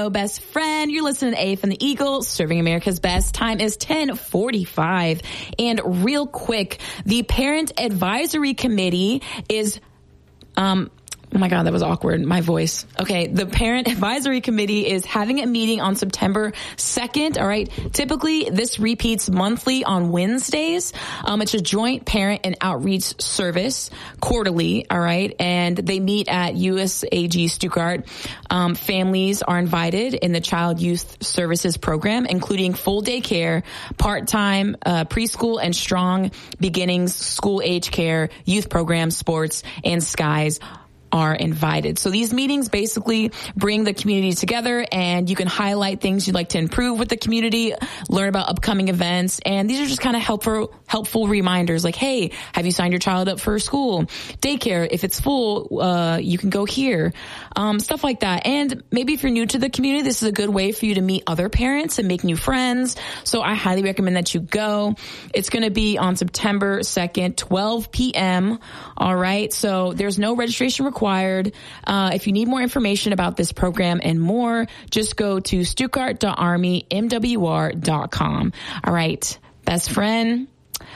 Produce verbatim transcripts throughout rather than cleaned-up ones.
show, Best Friend. You're listening to A from the Eagle, serving America's best. Time is ten forty-five. And real quick, the Parent Advisory Committee is, um, oh my God, that was awkward. My voice. Okay. The Parent Advisory Committee is having a meeting on September second. All right. Typically this repeats monthly on Wednesdays. Um, it's a joint parent and outreach service quarterly. All right. And they meet at U S A G Stuttgart. Um, families are invited in the Child Youth Services Program, including full day care, part-time, uh, preschool and strong beginnings, school age care, youth programs, sports, and skies are invited. So these meetings basically bring the community together, and you can highlight things you'd like to improve with the community, learn about upcoming events, and these are just kind of helpful helpful reminders like, hey, have you signed your child up for school? Daycare, if it's full, uh, you can go here. Um, stuff like that. And maybe if you're new to the community, this is a good way for you to meet other parents and make new friends. So I highly recommend that you go. It's going to be on September second, twelve p.m. All right. So there's no registration required. Uh, if you need more information about this program and more, just go to stuttgart dot army m w r dot com. All right. Best friend,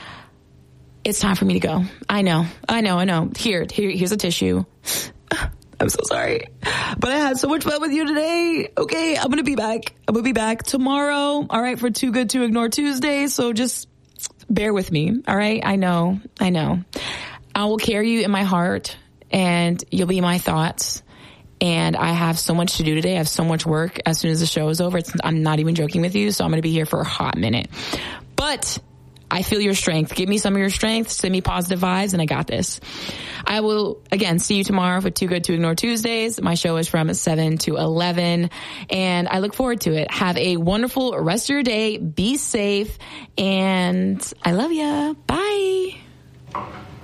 it's time for me to go. I know. I know. I know. Here, here here's a tissue. I'm so sorry. But I had so much fun with you today. Okay, I'm going to be back. I'm going to be back tomorrow. All right, for Too Good to Ignore Tuesday. So just bear with me. All right? I know. I know. I will carry you in my heart, and you'll be my thoughts. And I have so much to do today. I have so much work as soon as the show is over. It's, I'm not even joking with you, so I'm going to be here for a hot minute. But I feel your strength. Give me some of your strength. Send me positive vibes, and I got this. I will, again, see you tomorrow for Too Good to Ignore Tuesdays. My show is from seven to eleven, and I look forward to it. Have a wonderful rest of your day. Be safe, and I love ya. Bye.